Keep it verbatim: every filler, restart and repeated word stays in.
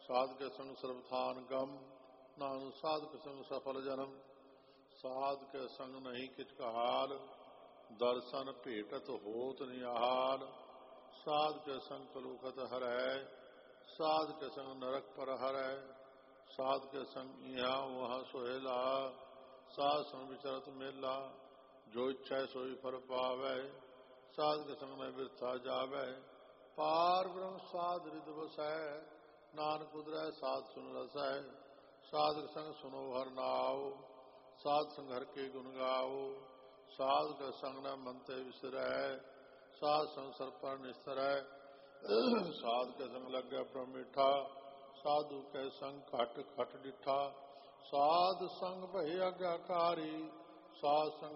ਸਾਧ ਕੇ ਸੰਗ ਸਰਬਥਾਨ ਗਮ, ਨਾਨਕ ਸਾਧ ਕੇ ਸੰਗ ਸਫਲ ਜਨਮ। ਸਾਧ ਕੇ ਸੰਗ ਨਹੀਂ ਕਿਛ ਕਹਾਲ, ਦਰਸ਼ਨ ਭੇਟਤ ਹੋਤ ਨਿਹਾਲ। ਸਾਧ ਕੇ ਸੰਗ ਕਲੂਖਤ ਹਰੈ, ਸਾਧ ਕੇ ਸੰਗ ਨਰਕ ਪਰ ਹਰੈ। ਸਾਧ ਕੇ ਸੰਗ ਇਹਾਂ ਵਹਾਂ ਸੁਹੇਲਾ, ਸਾਧ ਸੰਗ ਵਿਚਰਤ ਮੇਲਾ। ਜੋ ਇੱਛੈ ਸੋਈ ਫਲ ਪਾਵੈ, ਸਾਧ ਕੇ ਸੰਗ ਮੈਂ ਬਿਰਥਾ ਜਾਵੈ। ਪਾਰ ਬ੍ਰਹਮ ਸਾਧ ਰਿਦ ਵਸੈ, ਨਾਨਕ ਉਦਰੈ ਸਾਧ ਸੁਨ ਰਸੈ। ਸਾਧ ਸੰਗ ਸੁਨੋ ਹਰ ਨਾਉ, ਸਾਧ ਸੰਗ ਹਰ ਕੇ ਗੁਣ ਗਾਓ। ਸਾਧ ਕੇ ਸੰਗ ਨ ਮਨ ਤੇ ਵਿਸਰੈ, ਸਾਧ ਸੰਗ ਸਰ ਪਰ ਨਿਸਰੈ। ਸਾਧ ਕੇ ਸੰਗ ਲੱਗੈ ਪ੍ਰਭ ਮਿਠਾ, ਸਾਧੂ ਕੇ ਸੰਗ ਘਟ ਘਟ ਡਿਠਾ। ਸਾਧ ਸੰਗ ਭਏ ਆਗਿਆਕਾਰੀ, ਸਾਧ ਸੰਗ